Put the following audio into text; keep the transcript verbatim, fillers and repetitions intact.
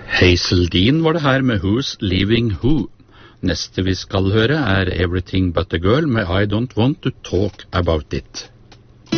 Hazel Dean var det her med Who's Leaving Who. Neste vi skal høre er Everything But a Girl med I Don't Want to Talk About It.